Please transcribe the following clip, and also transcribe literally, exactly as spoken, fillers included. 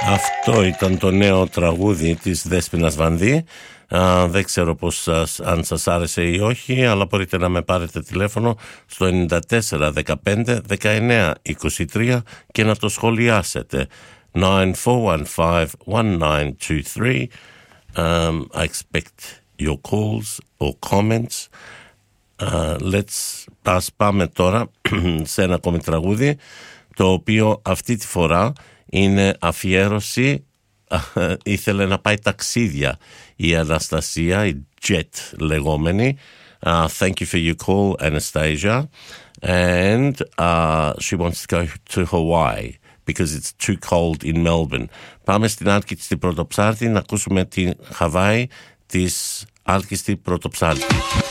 Αυτό ήταν το νέο τραγούδι της Δέσποινας Βανδύ. Α, δεν ξέρω πως σας, αν σας άρεσε ή όχι, αλλά μπορείτε να με πάρετε τηλέφωνο στο εννιά τέσσερα δεκαπέντε δεκαεννιά είκοσι τρία και να το σχολιάσετε. nine four one five one nine two three. um, I expect your calls or comments. Uh, let's ας πάμε τώρα σε ένα ακόμη τραγούδι, το οποίο αυτή τη φορά είναι αφιέρωση. Ήθελε να πάει ταξίδια η Αναστασία, η Jet λεγόμενη. uh, Thank you for your call, Anastasia. And uh, she wants to go to Hawaii because it's too cold in Melbourne. Πάμε στην Άλκη Πρωτοψάλτη να ακούσουμε την Χαβάη της Άλκης Πρωτοψάλτη.